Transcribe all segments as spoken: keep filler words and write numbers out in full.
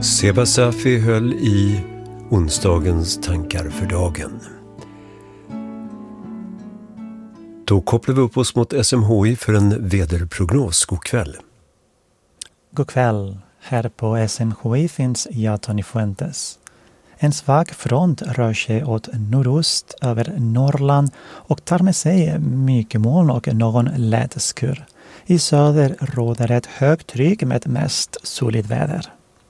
Seba Safi höll i onsdagens tankar för dagen. Då kopplar vi upp oss mot S M H I för en väderprognos. God kväll. God kväll. Här på S M H I finns jag, Tony Fuentes. En svag front rör sig åt nordost över Norrland och tar med sig mycket moln och någon lätt skur. I söder råder ett högt tryck med mest soligt väder.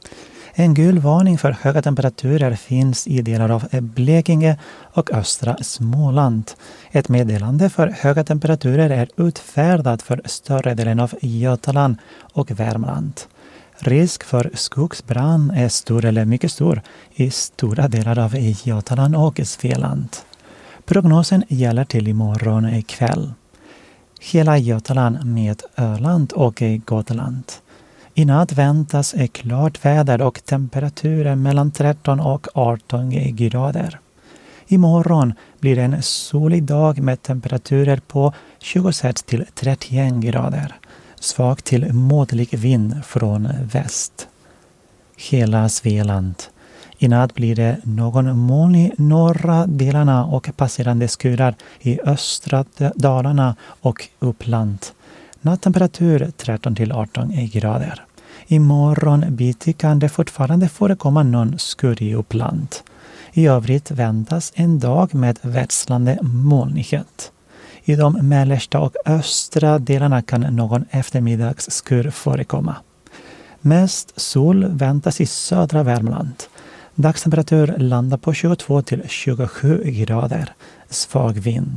En gul varning för höga temperaturer finns i delar av Blekinge och östra Småland. Ett meddelande för höga temperaturer är utfärdat för större delen av Götaland och Värmland. Risk för skogsbrand är stor eller mycket stor i stora delar av Götaland och Svealand. Prognosen gäller till imorgon kväll. Hela Götaland med Öland och Gotland. I natt väntas ett klart väder och temperaturer mellan tretton och arton grader. Imorgon blir det en solig dag med temperaturer på tjugosex till trettioen grader. Svag till måttlig vind från väst. Hela Svealand. I natt blir det någon moln i norra delarna och passerande skurar i östra Dalarna och Uppland. Nattemperatur tretton till arton grader. Imorgon bitti kan det fortfarande förekomma någon skur i Uppland. I övrigt väntas en dag med växlande molnighet. I de mellersta och östra delarna kan någon eftermiddagsskur förekomma. Mest sol väntas i södra Värmland. Dagstemperatur landar på tjugotvå till tjugosju grader. Svag vind.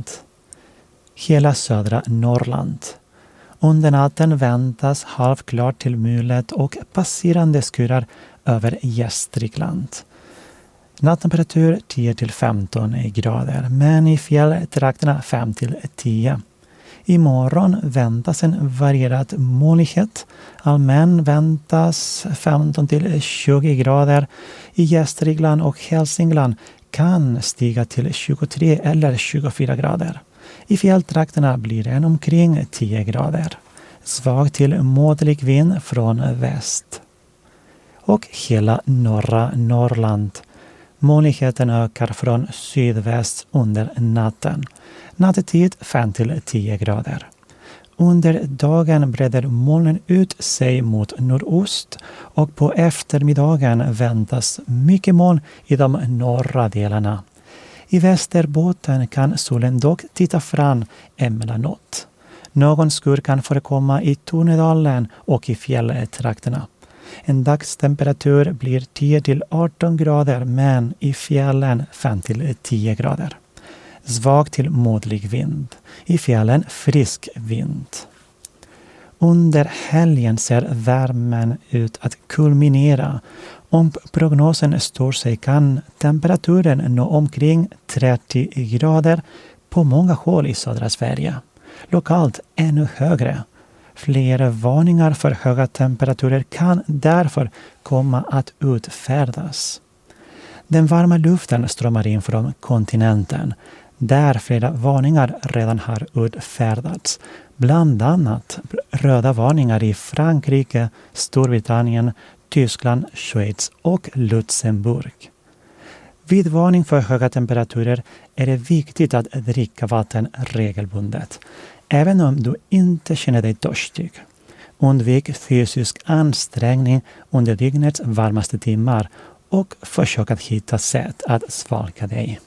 Hela södra Norrland. Under natten väntas halvklart till mulet och passerande skurar över Gästrikland. Nattemperatur tio till femton grader, men i fjälltrakterna fem till tio. Imorgon väntas en varierad molnighet. Allmän väntas femton till tjugo grader. I Gästrikland och Hälsingland kan stiga till tjugotre eller tjugofyra grader. I fjälltrakterna blir det omkring tio grader. Svag till måttlig vind från väst. Och hela norra Norrland. Molnigheten ökar från sydväst under natten. Nattetid fem till tio grader. Under dagen breder molnen ut sig mot nordost och på eftermiddagen väntas mycket moln i de norra delarna. I Västerbotten kan solen dock titta fram emellanåt. Någon skur kan förekomma i Tornedalen och i fjälltrakterna. En dagstemperatur blir tio till arton grader, men i fjällen fem till tio grader. Svag till måttlig vind. I fjällen frisk vind. Under helgen ser värmen ut att kulminera. Om prognosen står sig kan temperaturen nå omkring trettio grader på många håll i södra Sverige. Lokalt ännu högre. Flera varningar för höga temperaturer kan därför komma att utfärdas. Den varma luften strömmar in från kontinenten, där flera varningar redan har utfärdats. Bland annat röda varningar i Frankrike, Storbritannien, Tyskland, Schweiz och Luxemburg. Vid varning för höga temperaturer är det viktigt att dricka vatten regelbundet, även om du inte känner dig törstig. Undvik fysisk ansträngning under dygnets varmaste timmar och försök att hitta sätt att svalka dig.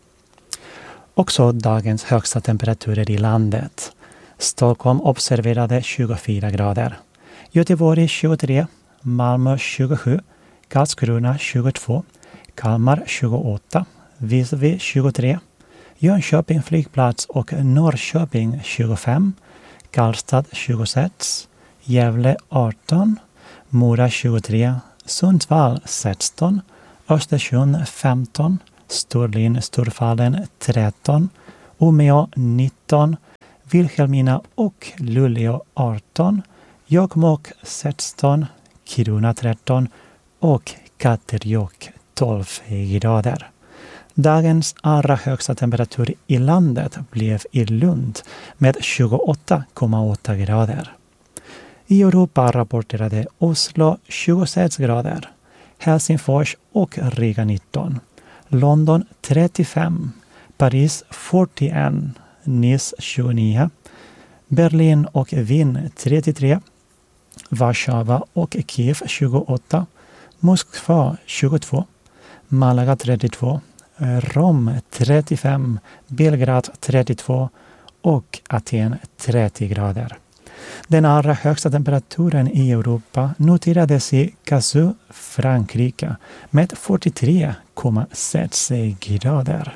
Också dagens högsta temperaturer i landet. Stockholm observerade tjugofyra grader. Göteborg tjugotre, Malmö tjugosju, Karlskrona tjugotvå, Kalmar tjugoåtta, Visby tjugotre, Jönköping flygplats och Norrköping tjugofem, Karlstad tjugosex, Gävle arton, Mora tjugotre, Sundsvall sexton, Östersund femton, Storlien Storfallen tretton, Umeå nitton, Vilhelmina och Luleå arton, Jokkmokk sexton, Kiruna tretton och Katterjåkk tolv grader. Dagens allra högsta temperatur i landet blev i Lund med tjugoåtta komma åtta grader. I Europa rapporterade Oslo tjugosex grader, Helsingfors och Riga nitton, London trettiofem, Paris fyrtioett, Nice tjugonio, Berlin och Wien trettiotre, Warszawa och Kiev tjugoåtta, Moskva tjugotvå, Malaga trettiotvå, Rom trettiofem, Belgrad trettiotvå och Aten trettio grader. Den allra högsta temperaturen i Europa noterades i Cassel, Frankrike, med fyrtiotre komma sex grader.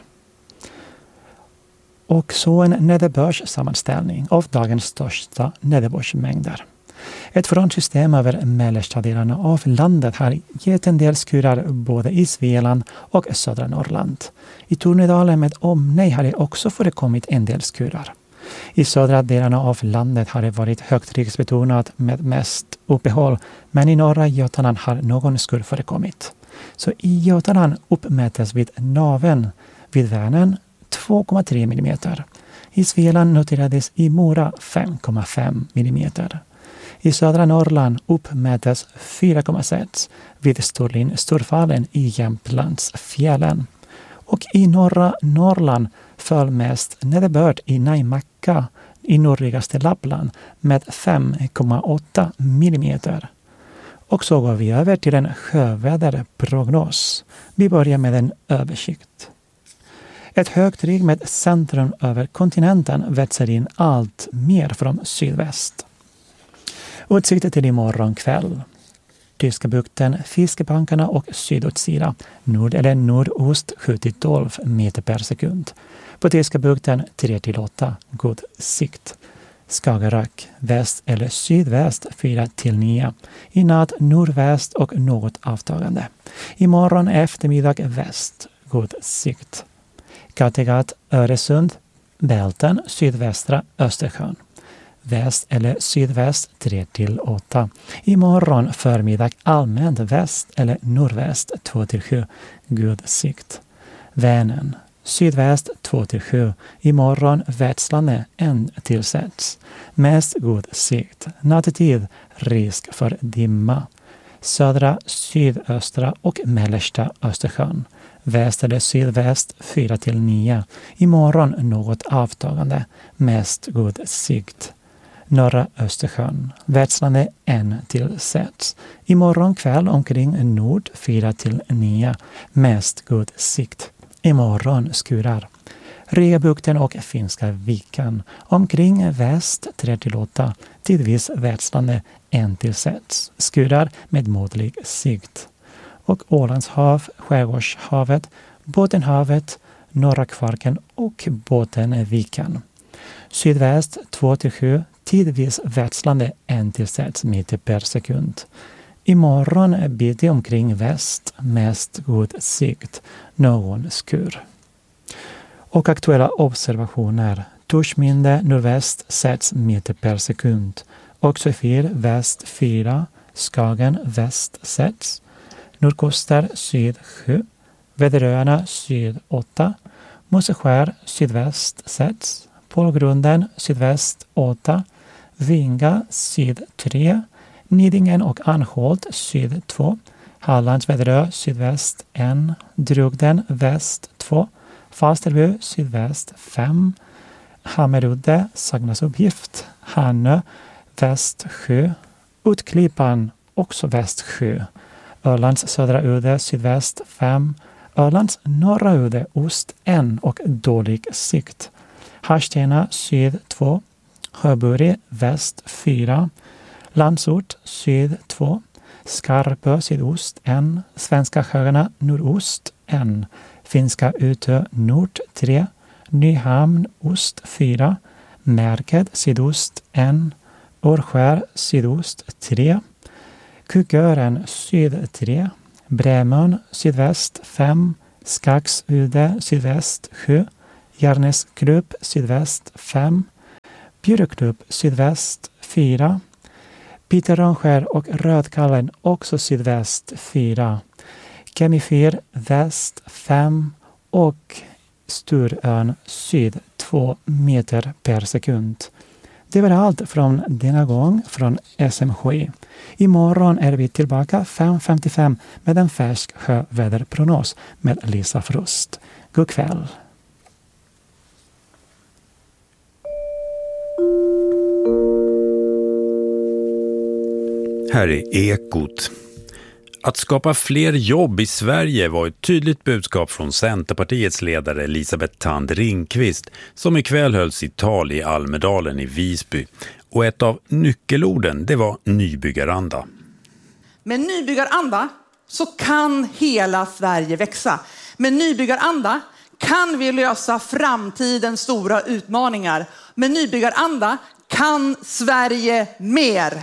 Och så en nederbördssammanställning av dagens största nederbördsmängder. Ett frontsystem över mellersta delarna av landet har gett en del skurar både i Svealand och södra Norrland. I Tornedalen med omnejd har det också förekommit en del skurar. I södra delarna av landet har det varit högtrycksbetonat med mest uppehåll, men i norra Götaland har någon skur förekommit. Så i Götaland uppmättes vid naveln vid Vänern två komma tre millimeter. I Svealand noterades i Mora fem komma fem millimeter. I södra Norrland uppmättes fyra komma sex vid Storlin Storfallen i Jämtlands fjällen. Och i norra Norrland föll mest nederbörd i Naimakka i nordligaste Lappland med fem komma åtta millimeter. Och så går vi över till en sjöväderprognos. Vi börjar med en översikt. Ett högtryck med centrum över kontinenten växer in allt mer från sydväst. Utsikten till imorgon kväll. Tyska bukten, Fiskebankarna och sydostsida, nord eller nordost sju till tolv meter per sekund. På Tyska bukten tre till åtta, god sikt. Skagerrak, väst eller sydväst fyra till nio. I natt nordväst och något avtagande. Imorgon eftermiddag väst, god sikt. Kattegatt, Öresund, Bälten, sydvästra Östersjön. Väst eller sydväst tre till åtta. Imorgon förmiddag allmänt väst eller nordväst två till sju. God sikt. Vänern. Sydväst två till sju. Imorgon växlande ett till sex. Mest god sikt. Nattetid risk för dimma. Södra, sydöstra och mellersta Östersjön. Väst eller sydväst fyra till nio. Imorgon något avtagande. Mest god sikt. Norra Östersjön. Växlande ett till sex. Imorgon kväll omkring nord fyra till nio. Mest god sikt. Imorgon skurar. Rigabukten och Finska viken. Omkring väst tre till åtta. Tidvis växlande ett till sex. Skurar med måttlig sikt. Och Ålands hav, Skärgårdshavet, Bottenhavet, Norra Kvarken och Bottenviken. Sydväst två till sju. Tidvis växlande ett till sex meter per sekund. Imorgon blir det omkring väst, mest god sikt, någon skur. Och aktuella observationer. Torsminde nordväst sex meter per sekund. Oxefyr väst fyra, Skagen väst sex. Nordkoster syd sju. Väderöarna syd åtta. Moseskär sydväst sex. Polgrunden sydväst åtta. Vinga syd tre. Nidingen och Anholt syd två. Hallands Väderö sydväst ett. Drugden väst två. Falsterbo sydväst fem. Hammerudde Sagnasuppgift. Hanö väst sju. Utklippan också väst sju. Ölands södra udde sydväst fem. Ölands norra udde ost ett och dålig sikt. Harstena syd två. Sjöburi väst fyra. Landsort syd två. Skarpö sydost ett. Svenska sjöarna nordost ett. Finska Utö nord tre. Nyhamn ost fyra. Märket sydost ett. Årskär sydost tre. Kukgören syd tre. Brämön sydväst fem. Skagsudde sydväst sju. Järnesklubb sydväst fem. Björklubb sydväst fyra. Piteronskär och Rödkallen också sydväst fyra. Kemifyr väst fem och Sturön syd två meter per sekund. Det var allt från denna gång från S M H I. Imorgon är vi tillbaka fem femtiofem med en färsk sjöväderprognos med Lisa Frost. God kväll! Här är Ekot. Att skapa fler jobb i Sverige var ett tydligt budskap från Centerpartiets ledare Elisabeth Thand Ringqvist som ikväll höll sitt tal i Almedalen i Visby. Och ett av nyckelorden, det var nybyggaranda. Med nybyggaranda så kan hela Sverige växa. Med nybyggaranda kan vi lösa framtidens stora utmaningar. Med nybyggaranda kan Sverige mer.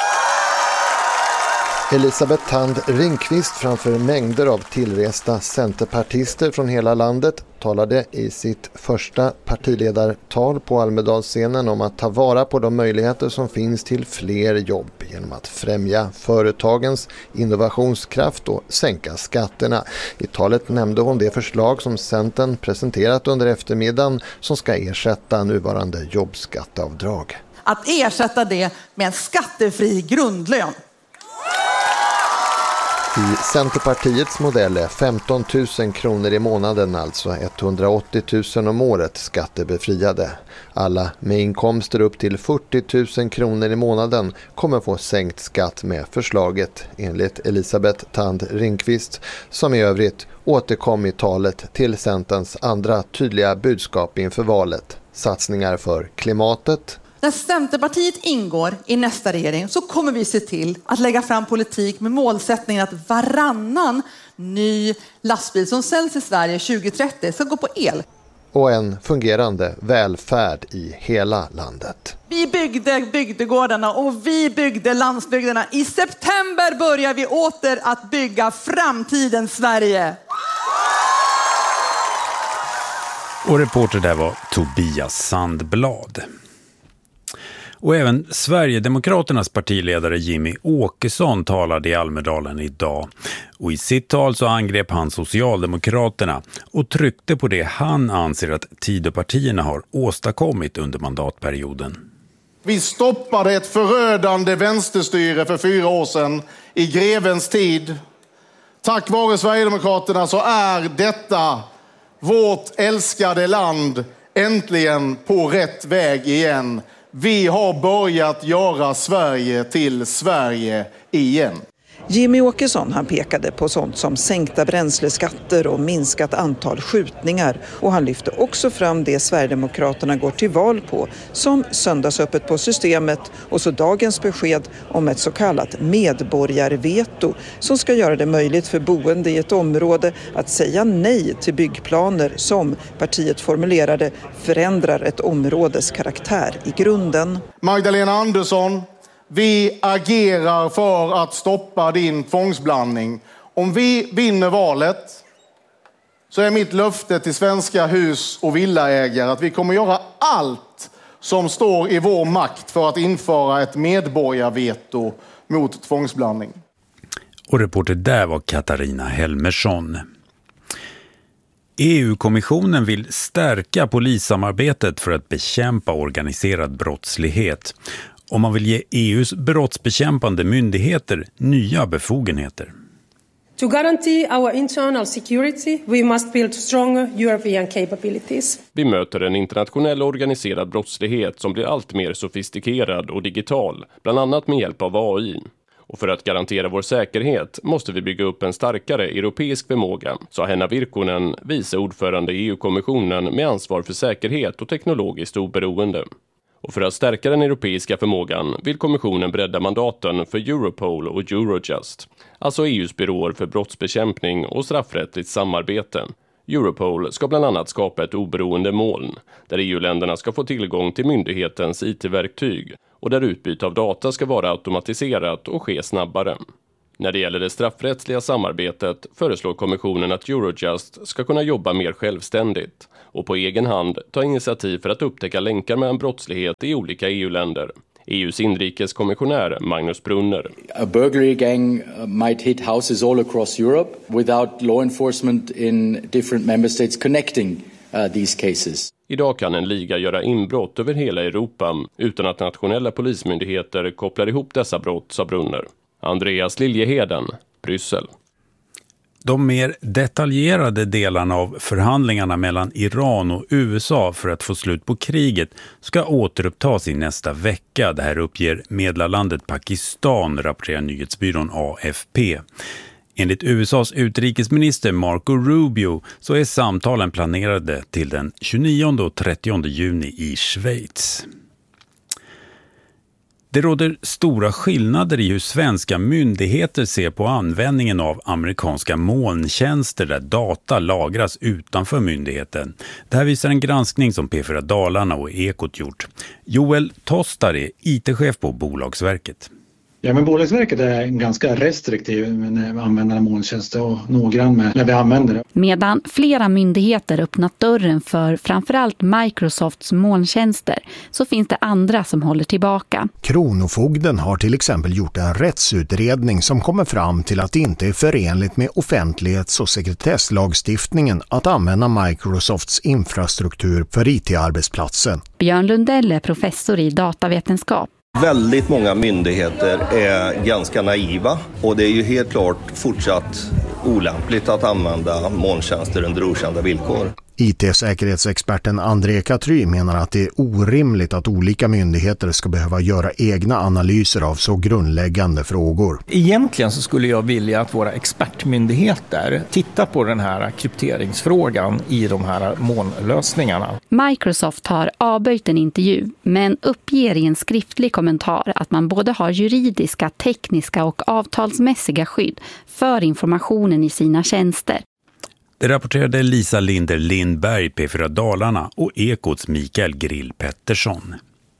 Elisabeth Thand Ringqvist framför mängder av tillresta centerpartister från hela landet talade i sitt första partiledartal på Almedalsscenen om att ta vara på de möjligheter som finns till fler jobb genom att främja företagens innovationskraft och sänka skatterna. I talet nämnde hon det förslag som Centern presenterat under eftermiddagen som ska ersätta nuvarande jobbskatteavdrag. Att ersätta det med en skattefri grundlön. I Centerpartiets modell är femton tusen kronor i månaden, alltså etthundraåttio tusen om året, skattebefriade. Alla med inkomster upp till fyrtio tusen kronor i månaden kommer få sänkt skatt med förslaget, enligt Elisabeth Thand Ringqvist, som i övrigt återkom i talet till Centerns andra tydliga budskap inför valet. Satsningar för klimatet. När Centerpartiet ingår i nästa regering så kommer vi se till att lägga fram politik med målsättningen att varannan ny lastbil som säljs i Sverige tjugo trettio ska gå på el. Och en fungerande välfärd i hela landet. Vi byggde bygdegårdarna och vi byggde landsbygderna. I september börjar vi åter att bygga framtidens Sverige. Och reporter där var Tobias Sandblad. Och även Sverigedemokraternas partiledare Jimmy Åkesson talade i Almedalen idag. Och i sitt tal så angrep han Socialdemokraterna och tryckte på det han anser att Tidöpartierna har åstadkommit under mandatperioden. Vi stoppade ett förödande vänsterstyre för fyra år sedan i grevens tid. Tack vare Sverigedemokraterna så är detta vårt älskade land äntligen på rätt väg igen. Vi har börjat göra Sverige till Sverige igen. Jimmy Åkesson han pekade på sånt som sänkta bränsleskatter och minskat antal skjutningar. Och han lyfte också fram det Sverigedemokraterna går till val på, som söndagsöppet på Systemet och så dagens besked om ett så kallat medborgarveto som ska göra det möjligt för boende i ett område att säga nej till byggplaner som partiet formulerade förändrar ett områdes karaktär i grunden. Magdalena Andersson, vi agerar för att stoppa din tvångsblandning. Om vi vinner valet så är mitt löfte till svenska hus- och villaägare att vi kommer göra allt som står i vår makt för att införa ett medborgarveto mot tvångsblandning. Och reporter där var Katarina Helmersson. E U-kommissionen vill stärka polissamarbetet för att bekämpa organiserad brottslighet. Om man vill ge E U:s brottsbekämpande myndigheter nya befogenheter. To guarantee our internal security, we must build stronger European capabilities. Vi möter en internationell organiserad brottslighet som blir allt mer sofistikerad och digital, bland annat med hjälp av A I. Och för att garantera vår säkerhet måste vi bygga upp en starkare europeisk förmåga, sa Henna Virkkonen, vice ordförande i E U-kommissionen med ansvar för säkerhet och teknologiskt oberoende. Och för att stärka den europeiska förmågan vill kommissionen bredda mandaten för Europol och Eurojust, alltså E U:s byråer för brottsbekämpning och straffrättsligt samarbete. Europol ska bland annat skapa ett oberoende moln, där E U-länderna ska få tillgång till myndighetens I T-verktyg och där utbyte av data ska vara automatiserat och ske snabbare. När det gäller det straffrättsliga samarbetet föreslår kommissionen att Eurojust ska kunna jobba mer självständigt och på egen hand ta initiativ för att upptäcka länkar mellan brottslighet i olika E U-länder. E U:s inrikeskommissionär Magnus Brunner. A burglary gang might hit houses all across Europe without law enforcement in different member states connecting uh, these cases. Idag kan en liga göra inbrott över hela Europa utan att nationella polismyndigheter kopplar ihop dessa brott, sa Brunner. Andreas Liljeheden, Bryssel. De mer detaljerade delarna av förhandlingarna mellan Iran och U S A för att få slut på kriget ska återupptas i nästa vecka. Det här uppger medlarlandet Pakistan, rapporterar nyhetsbyrån A F P. Enligt U S As utrikesminister Marco Rubio så är samtalen planerade till den tjugonionde och trettionde juni i Schweiz. Det råder stora skillnader i hur svenska myndigheter ser på användningen av amerikanska molntjänster där data lagras utanför myndigheten. Det här visar en granskning som P fyra Dalarna och Ekot gjort. Joel Tostar är I T-chef på Bolagsverket. Ja, men Bolagsverket är ganska restriktiv när vi använder molntjänster och noggrann med när vi använder det. Medan flera myndigheter öppnat dörren för framförallt Microsofts molntjänster så finns det andra som håller tillbaka. Kronofogden har till exempel gjort en rättsutredning som kommer fram till att det inte är förenligt med offentlighets- och sekretesslagstiftningen att använda Microsofts infrastruktur för I T-arbetsplatsen. Björn Lundell är professor i datavetenskap. Väldigt många myndigheter är ganska naiva och det är ju helt klart fortsatt olämpligt att använda molntjänster under okända villkor. I T-säkerhetsexperten André Katry menar att det är orimligt att olika myndigheter ska behöva göra egna analyser av så grundläggande frågor. Egentligen så skulle jag vilja att våra expertmyndigheter tittar på den här krypteringsfrågan i de här molnlösningarna. Microsoft har avböjt en intervju men uppger i en skriftlig kommentar att man både har juridiska, tekniska och avtalsmässiga skydd för informationen i sina tjänster. Det rapporterade Lisa Linder Lindberg, P fyra Dalarna och Ekots Mikael Grill Pettersson.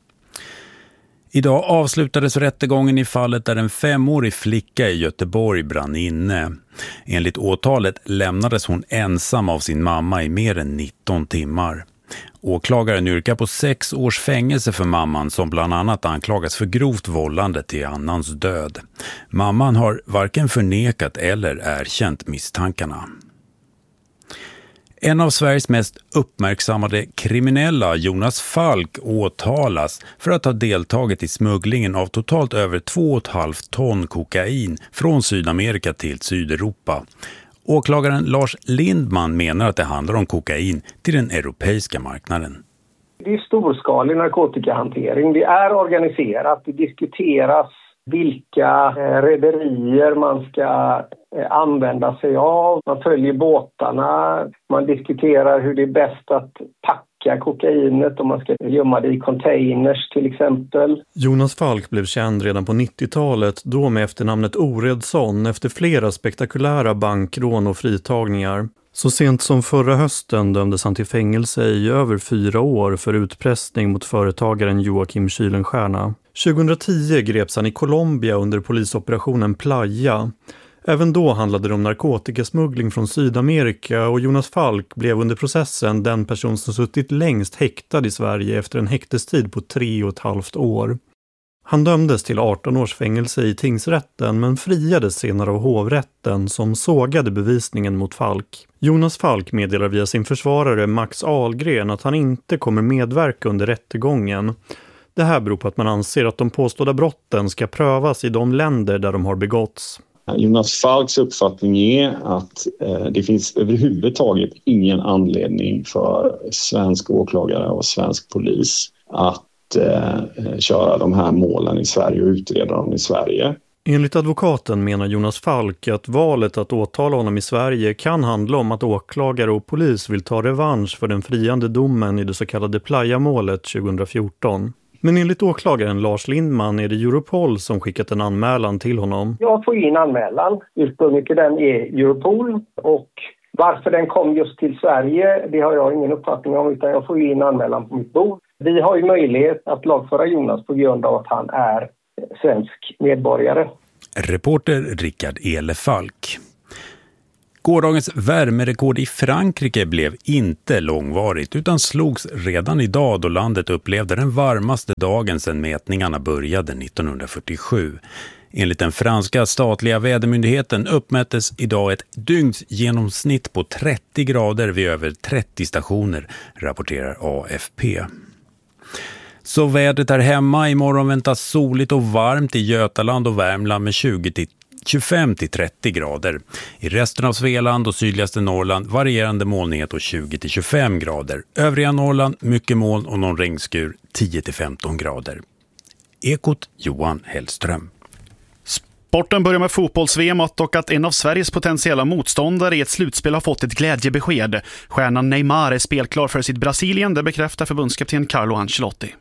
Idag avslutades rättegången i fallet där en femårig flicka i Göteborg brann inne. Enligt åtalet lämnades hon ensam av sin mamma i mer än nitton timmar. Åklagaren yrkar på sex års fängelse för mamman som bland annat anklagas för grovt vållande till annans död. Mamman har varken förnekat eller erkänt misstankarna. En av Sveriges mest uppmärksammade kriminella, Jonas Falk, åtalas för att ha deltagit i smugglingen av totalt över två och ett halvt ton kokain från Sydamerika till Sydeuropa. Åklagaren Lars Lindman menar att det handlar om kokain till den europeiska marknaden. Det är storskalig narkotikahantering. Det är organiserat, det diskuteras vilka rederier man ska använda sig av. Man följer båtarna, man diskuterar hur det är bäst att packa kokainet, om man ska gömma det i containers till exempel. Jonas Falk blev känd redan på nittiotalet, då med efternamnet Oredsson, efter flera spektakulära bankrån och fritagningar. Så sent som förra hösten dömdes han till fängelse i över fyra år för utpressning mot företagaren Joakim Kylenstierna. tjugohundratio greps han i Colombia under polisoperationen Playa. Även då handlade det om narkotikasmuggling från Sydamerika och Jonas Falk blev under processen den person som suttit längst häktad i Sverige efter en häktestid på tre och ett halvt år. Han dömdes till arton års fängelse i tingsrätten men friades senare av hovrätten som sågade bevisningen mot Falk. Jonas Falk meddelar via sin försvarare Max Ahlgren att han inte kommer medverka under rättegången. Det här beror på att man anser att de påstådda brotten ska prövas i de länder där de har begåtts. Jonas Falks uppfattning är att eh, det finns överhuvudtaget ingen anledning för svensk åklagare och svensk polis att eh, köra de här målen i Sverige och utreda dem i Sverige. Enligt advokaten menar Jonas Falk att valet att åtala honom i Sverige kan handla om att åklagare och polis vill ta revansch för den friande domen i det så kallade Playa-målet tjugohundrafjorton. Men enligt åklagaren Lars Lindman är det Europol som skickat en anmälan till honom. Jag får in anmälan. Ursprungligen till den är Europol och varför den kom just till Sverige, det har jag ingen uppfattning om, utan jag får in anmälan på mitt bord. Vi har ju möjlighet att lagföra Jonas på grund av att han är svensk medborgare. Reporter Rickard Elefalk. Gårdagens värmerekord i Frankrike blev inte långvarigt utan slogs redan idag då landet upplevde den varmaste dagen sedan mätningarna började nittonhundrafyrtiosju. Enligt den franska statliga vädermyndigheten uppmättes idag ett dygnsgenomsnitt på trettio grader vid över trettio stationer, rapporterar A F P. Så vädret här hemma, imorgon väntas soligt och varmt i Götaland och Värmland med tjugo till tjugofem till trettio grader. I resten av Svealand och sydligaste Norrland varierande molnighet och tjugo till tjugofem grader. Övriga Norrland mycket moln och någon regnskur tio till femton grader. Ekot Johan Hellström. Sporten börjar med fotbolls-V M och att en av Sveriges potentiella motståndare i ett slutspel har fått ett glädjebesked. Stjärnan Neymar är spelklar för sitt Brasilien, det bekräftar förbundskapten Carlo Ancelotti.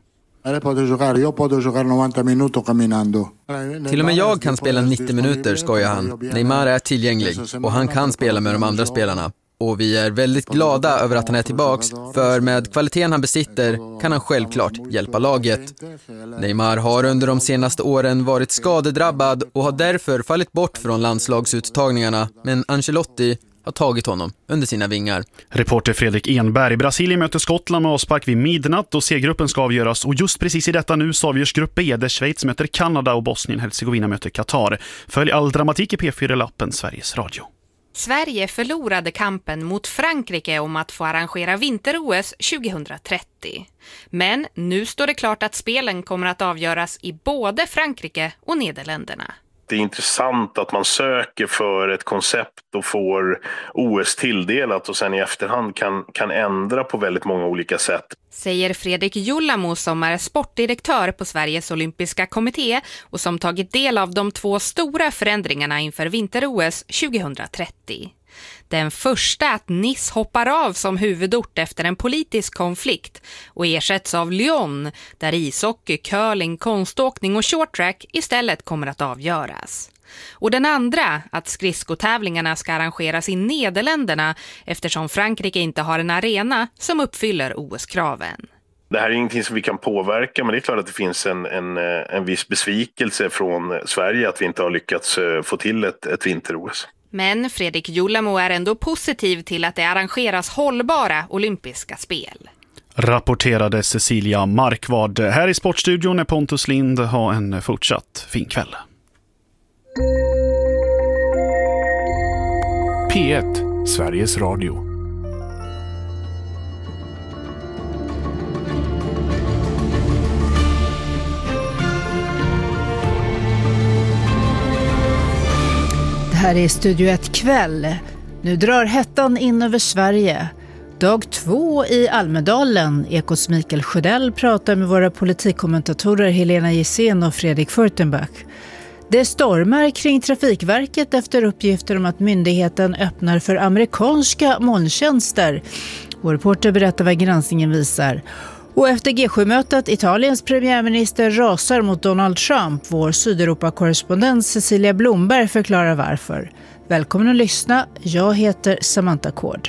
Till och med jag kan spela nittio minuter, skojar han. Neymar är tillgänglig och han kan spela med de andra spelarna. Och vi är väldigt glada över att han är tillbaks, för med kvaliteten han besitter kan han självklart hjälpa laget. Neymar har under de senaste åren varit skadedrabbad och har därför fallit bort från landslagsuttagningarna, men Ancelotti har tagit honom under sina vingar. Reporter Fredrik Enberg. Brasilien möter Skottland med avspark vid midnatt och C-gruppen ska avgöras. Och just precis i detta nu så avgörs grupp B där Schweiz möter Kanada och Bosnien-Hercegovina möter Qatar. Följ all dramatik i P fyra-lappen Sveriges Radio. Sverige förlorade kampen mot Frankrike om att få arrangera vinter-O S tjugohundratrettio. Men nu står det klart att spelen kommer att avgöras i både Frankrike och Nederländerna. Det är intressant att man söker för ett koncept och får O S tilldelat och sen i efterhand kan, kan ändra på väldigt många olika sätt. Säger Fredrik Jullamo som är sportdirektör på Sveriges olympiska kommitté och som tagit del av de två stora förändringarna inför vinter-O S tjugohundratrettio. Den första att Nice hoppar av som huvudort efter en politisk konflikt och ersätts av Lyon där ishockey, curling, konståkning och shorttrack istället kommer att avgöras. Och den andra att skridskotävlingarna ska arrangeras i Nederländerna eftersom Frankrike inte har en arena som uppfyller O S-kraven. Det här är ingenting som vi kan påverka, men det är klart att det finns en, en, en viss besvikelse från Sverige att vi inte har lyckats få till ett, ett vinter-O S. Men Fredrik Jullamo är ändå positiv till att det arrangeras hållbara olympiska spel. Rapporterade Cecilia Markvard. Här i Sportstudion är Pontus Lind. Ha en fortsatt fin kväll. P ett, Sveriges Radio. Här är Studio ett kväll. Nu drar hettan in över Sverige. Dag två i Almedalen. Ekots Mikael Sjödell pratar med våra politikkommentatorer Helena Gissén och Fredrik Furtenbach. Det stormar kring Trafikverket efter uppgifter om att myndigheten öppnar för amerikanska molntjänster. Vår reporter berättar vad granskningen visar. Och efter G sju-mötet, Italiens premiärminister rasar mot Donald Trump. Vår Sydeuropa-korrespondent Cecilia Blomberg förklarar varför. Välkommen att lyssna. Jag heter Samantha Kård.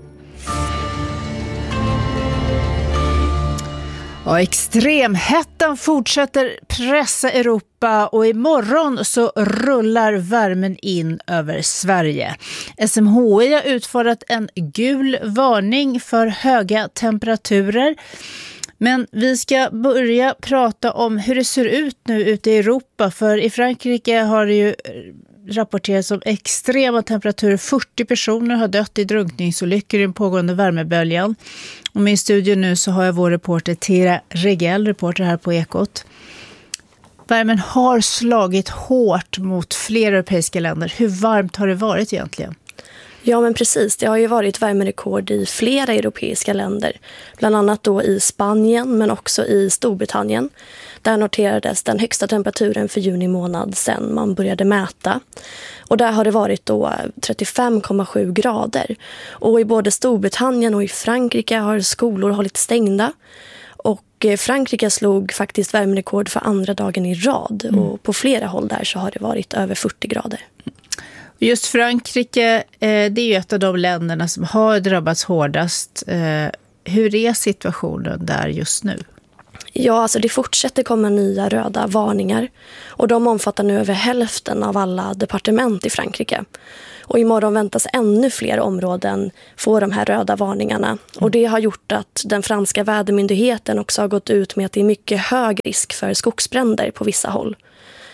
Ja, extremhettan fortsätter pressa Europa och imorgon så rullar värmen in över Sverige. S M H I har utfärdat en gul varning för höga temperaturer. Men vi ska börja prata om hur det ser ut nu ute i Europa. För i Frankrike har det ju rapporterats om extrema temperaturer. fyrtio personer har dött i drunkningsolyckor i den pågående värmeböljan. Och med i studion nu så har jag vår reporter Tera Regel, reporter här på Ekot. Värmen har slagit hårt mot flera europeiska länder. Hur varmt har det varit egentligen? Ja, men precis. Det har ju varit värmerekord i flera europeiska länder. Bland annat då i Spanien men också i Storbritannien. Där noterades den högsta temperaturen för juni månad sedan man började mäta. Och där har det varit då trettiofem komma sju grader. Och i både Storbritannien och i Frankrike har skolor hållit stängda. Och Frankrike slog faktiskt värmerekord för andra dagen i rad. Mm. Och på flera håll där så har det varit över fyrtio grader. Just Frankrike, det är ju ett av de länderna som har drabbats hårdast. Hur är situationen där just nu? Ja, alltså det fortsätter komma nya röda varningar. Och de omfattar nu över hälften av alla departement i Frankrike. Och imorgon väntas ännu fler områden få de här röda varningarna. Och det har gjort att den franska vädermyndigheten också har gått ut med att det är mycket hög risk för skogsbränder på vissa håll.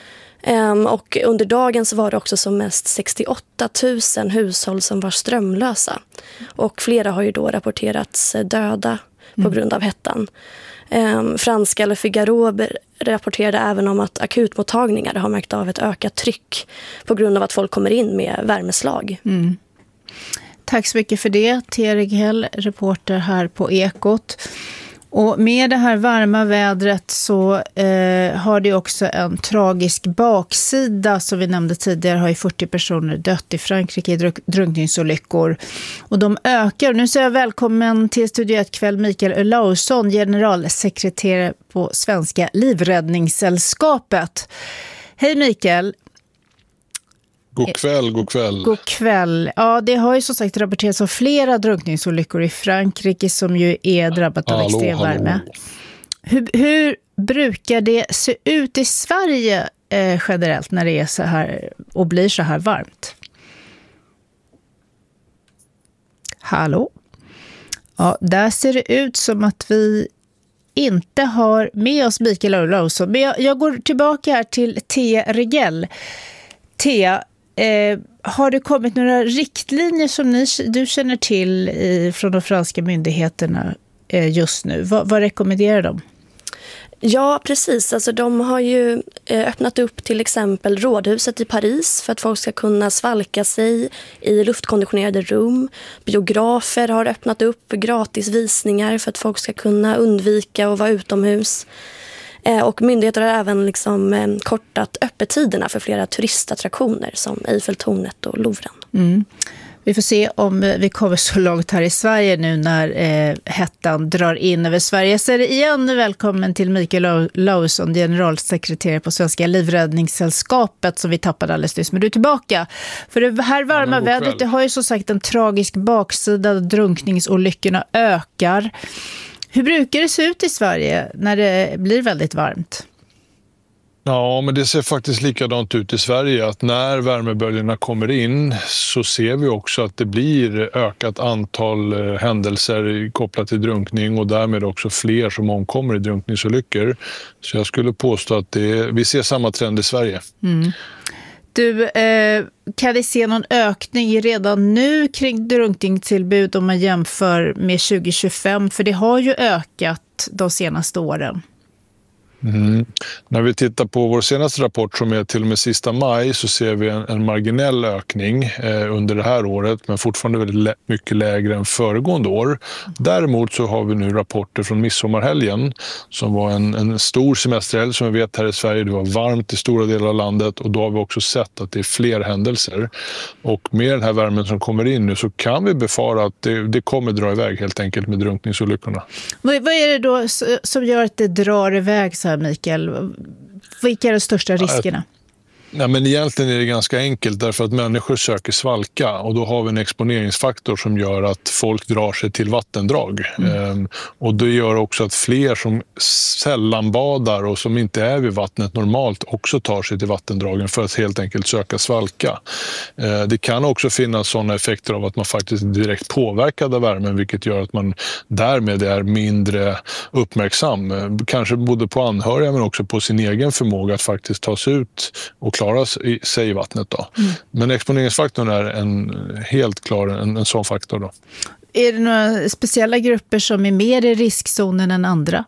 Um, och under dagen så var det också som mest sextioåtta tusen hushåll som var strömlösa. Och flera har ju då rapporterats döda på mm. grund av hettan. Um, franska Le Figaro rapporterade även om att akutmottagningar har märkt av ett ökat tryck på grund av att folk kommer in med värmeslag. Mm. Tack så mycket för det, Thea Rigell, reporter här på Ekot. Och med det här varma vädret så eh, har det också en tragisk baksida. Som vi nämnde tidigare har ju fyrtio personer dött i Frankrike i dru- drunkningsolyckor. Och de ökar. Nu säger jag välkommen till Studio ett kväll Mikael Olausson, generalsekreterare på Svenska Livräddningssällskapet. Hej Mikael. God kväll, god kväll. God kväll. Ja, det har ju som sagt rapporterats om flera drunkningsolyckor i Frankrike som ju är drabbat av extremvärme. Hur, hur brukar det se ut i Sverige eh, generellt när det är så här och blir så här varmt? Hallå? Ja, där ser det ut som att vi inte har med oss Mikael Olausson. Men jag, jag går tillbaka här till Thea Rigell. Thea, Eh, har det kommit några riktlinjer som ni, du känner till i, från de franska myndigheterna eh, just nu? Va, vad rekommenderar de? Ja, precis. Alltså, de har ju eh, öppnat upp till exempel rådhuset i Paris för att folk ska kunna svalka sig i luftkonditionerade rum. Biografer har öppnat upp gratis visningar för att folk ska kunna undvika att vara utomhus. Och myndigheter har även liksom kortat öppettiderna för flera turistattraktioner som Eiffeltornet och Louvren. Mm. Vi får se om vi kommer så långt här i Sverige nu när eh, hettan drar in över Sverige. Jag säger igen välkommen till Mikael Olausson, generalsekreterare på Svenska Livräddningssällskapet som vi tappade alldeles nyss. Men du är tillbaka. För det här varma ja, vädret, det har ju som sagt en tragisk baksida. Drunkningsolyckorna ökar. Hur brukar det se ut i Sverige när det blir väldigt varmt? Ja, men det ser faktiskt likadant ut i Sverige. Att när värmeböljorna kommer in så ser vi också att det blir ökat antal händelser kopplat till drunkning och därmed också fler som omkommer i drunkningsolyckor. Så jag skulle påstå att det, vi ser samma trend i Sverige. Mm. Du, eh, kan vi se någon ökning redan nu kring drunkningstillbud om man jämför med tjugo tjugofem? För det har ju ökat de senaste åren. Mm. När vi tittar på vår senaste rapport som är till och med sista maj så ser vi en, en marginell ökning eh, under det här året men fortfarande väldigt lä- mycket lägre än föregående år. Däremot så har vi nu rapporter från midsommarhelgen som var en, en stor semesterhelg som vi vet här i Sverige. Det var varmt i stora delar av landet och då har vi också sett att det är fler händelser. Och med den här värmen som kommer in nu så kan vi befara att det, det kommer dra iväg helt enkelt med drunkningsolyckorna. Vad, vad är det då som gör att det drar iväg så här, Mikael? Vilka är de största riskerna? Ja, men egentligen är det ganska enkelt därför att människor söker svalka och då har vi en exponeringsfaktor som gör att folk drar sig till vattendrag. Mm. Ehm, och det gör också att fler som sällan badar och som inte är vid vattnet normalt också tar sig till vattendragen för att helt enkelt söka svalka. Ehm, det kan också finnas sådana effekter av att man faktiskt är direkt påverkad av värmen vilket gör att man därmed är mindre uppmärksam. Kanske både på anhöriga men också på sin egen förmåga att faktiskt ta sig ut och klara sig i vattnet då. Mm. Men exponeringsfaktorn är en, helt klar en, en sån faktor då. Är det några speciella grupper som är mer i riskzonen än andra?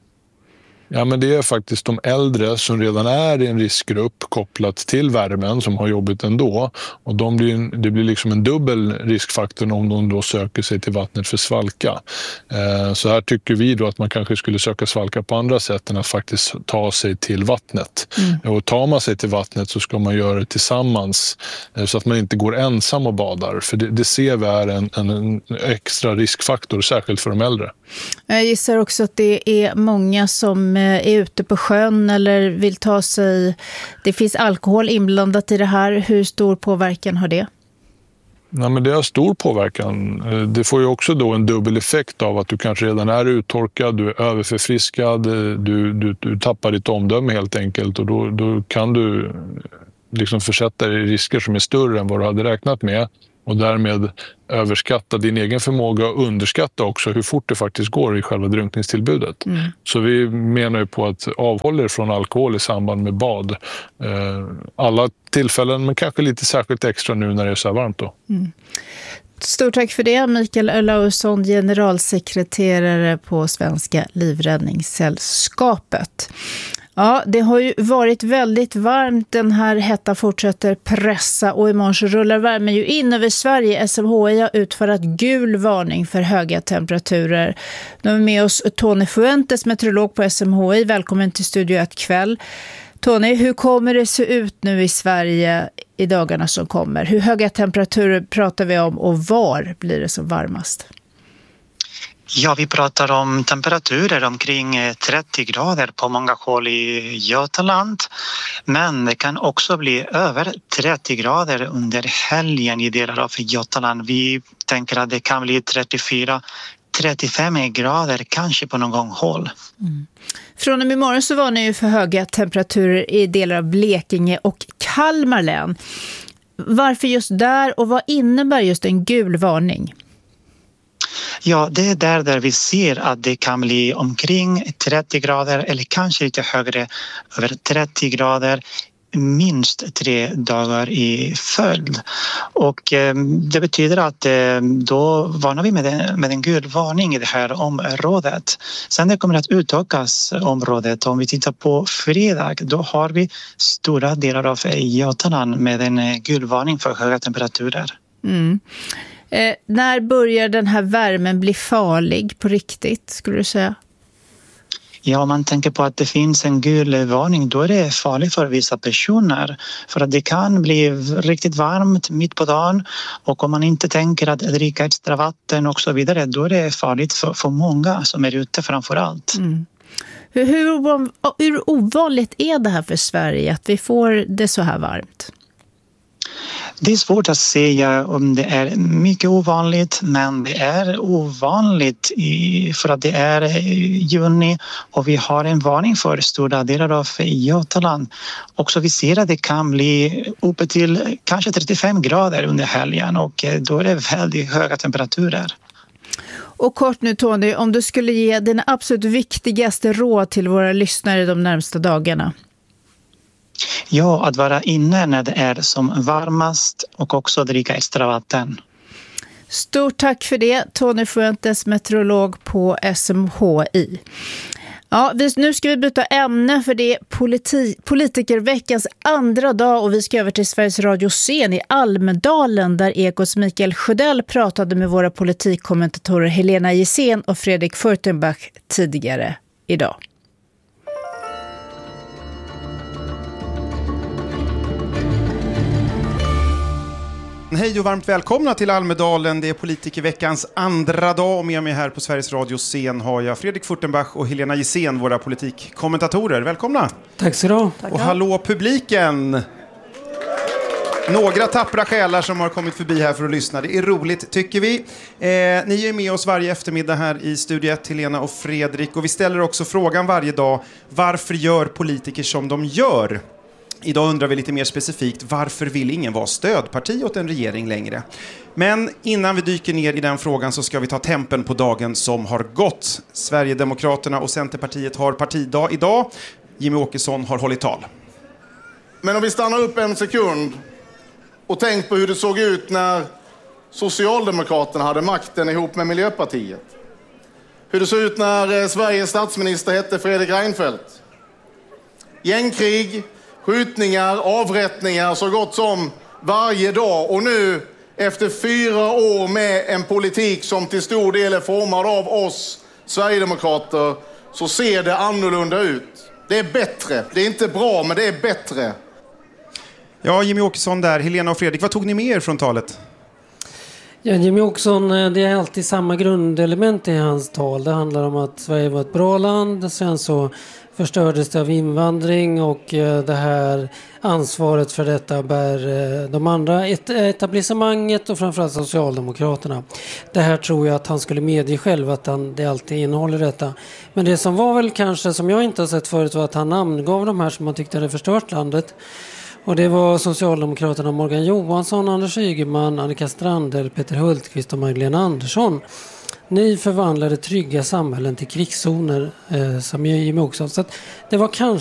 Ja, men det är faktiskt de äldre som redan är i en riskgrupp kopplat till värmen som har jobbigt ändå. Och de blir, det blir liksom en dubbel riskfaktor om de då söker sig till vattnet för svalka. Eh, så här tycker vi då att man kanske skulle söka svalka på andra sätt än att faktiskt ta sig till vattnet. Mm. Och tar man sig till vattnet så ska man göra det tillsammans eh, så att man inte går ensam och badar. För det, det ser vi är en, en, en extra riskfaktor, särskilt för de äldre. Jag gissar också att det är många som är ute på sjön eller vill ta sig... Det finns alkohol inblandat i det här. Hur stor påverkan har det? Ja, men det har stor påverkan. Det får ju också då en dubbel effekt av att du kanske redan är uttorkad, du är överförfriskad, du, du, du tappar ditt omdöme helt enkelt och då, då kan du liksom försätta dig i risker som är större än vad du hade räknat med. Och därmed överskatta din egen förmåga och underskatta också hur fort det faktiskt går i själva drunkningstillbudet. Mm. Så vi menar ju på att avhålla er från alkohol i samband med bad. Eh, alla tillfällen, men kanske lite särskilt extra nu när det är så här varmt då. Mm. Stort tack för det, Mikael Olausson, generalsekreterare på Svenska Livräddningssällskapet. Ja, det har ju varit väldigt varmt. Den här hetta fortsätter pressa och imorgon så rullar värmen ju in över Sverige. S M H I har utfärdat gul varning för höga temperaturer. Nu är vi med oss Tony Fuentes, meteorolog på S M H I. Välkommen till Studio ett kväll. Tony, hur kommer det se ut nu i Sverige i dagarna som kommer? Hur höga temperaturer pratar vi om och var blir det som varmast? Ja, vi pratar om temperaturer omkring trettio grader på många håll i Götaland. Men det kan också bli över trettio grader under helgen i delar av Götaland. Vi tänker att det kan bli trettiofyra trettiofem grader kanske på någon håll. Mm. Från och med imorgon så var ni ju för höga temperaturer i delar av Blekinge och Kalmar län. Varför just där och vad innebär just en gul varning? Ja, det är där, där vi ser att det kan bli omkring trettio grader eller kanske lite högre, över trettio grader minst tre dagar i följd. Och eh, det betyder att eh, då varnar vi med, en, med en gul varning i det här området. Sen det kommer att utökas området. Om vi tittar på fredag, då har vi stora delar av Götaland med en gul varning för höga temperaturer. Mm. Eh, när börjar den här värmen bli farlig på riktigt, skulle du säga? Ja, om man tänker på att det finns en gul varning, då är det farligt för vissa personer. För att det kan bli riktigt varmt mitt på dagen och om man inte tänker att dricka extra vatten och så vidare, då är det farligt för, för många som är ute framför allt. Mm. Hur, hur, hur ovanligt är det här för Sverige att vi får det så här varmt? Det är svårt att säga om det är mycket ovanligt, men det är ovanligt i, för att det är juni och vi har en varning för stora delar av Götaland. Också vi ser att det kan bli uppe till kanske trettiofem grader under helgen och då är det väldigt höga temperaturer. Och kort nu Tony, om du skulle ge den absolut viktigaste råd till våra lyssnare de närmaste dagarna. Ja, att vara inne när det är som varmast och också dricka extra vatten. Stort tack för det, Tony Fuentes, meteorolog på S M H I. Ja, nu ska vi byta ämne för det är politi- politikerveckans andra dag och vi ska över till Sveriges Radio-scen i Almedalen där Ekos Mikael Sjödell pratade med våra politikkommentatorer Helena Gissén och Fredrik Furtenbach tidigare idag. Hej och varmt välkomna till Almedalen. Det är politikerveckans andra dag och med mig här på Sveriges Radio-scen har jag Fredrik Furtenbach och Helena Gissén, våra politikkommentatorer. Välkomna! Tack så du. Och hallå publiken! Några tappra själar som har kommit förbi här för att lyssna. Det är roligt, tycker vi. Eh, ni är med oss varje eftermiddag här i Studio ett, Helena och Fredrik. Och vi ställer också frågan varje dag, varför gör politiker som de gör? Idag undrar vi lite mer specifikt, varför vill ingen vara stödparti åt en regering längre? Men innan vi dyker ner i den frågan så ska vi ta tempen på dagen som har gått. Sverigedemokraterna och Centerpartiet har partidag idag. Jimmie Åkesson har hållit tal. Men om vi stannar upp en sekund och tänk på hur det såg ut när Socialdemokraterna hade makten ihop med Miljöpartiet. Hur det såg ut när Sveriges statsminister hette Fredrik Reinfeldt. Gängkrig, skjutningar, avrättningar så gott som varje dag. Och nu, efter fyra år med en politik som till stor del är formad av oss Sverigedemokrater, så ser det annorlunda ut. Det är bättre. Det är inte bra, men det är bättre. Ja, Jimmie Åkesson där. Helena och Fredrik, vad tog ni med er från talet? Ja, Jimmie Åkesson, det är alltid samma grundelement i hans tal. Det handlar om att Sverige var ett bra land. Sen så förstördes det av invandring och det här ansvaret för detta bär de andra etablissemanget och framförallt Socialdemokraterna. Det här tror jag att han skulle medge själv att han, det alltid innehåller detta. Men det som var väl kanske som jag inte har sett förut var att han namngav de här som man tyckte hade förstört landet. Och det var Socialdemokraterna Morgan Johansson, Anders Ygeman, Annika Strandhäll, Peter Hultqvist och Magdalena Andersson. Ni förvandlade trygga samhällen till krigszoner, eh, som Jimmie Åkesson. Så att det var kanske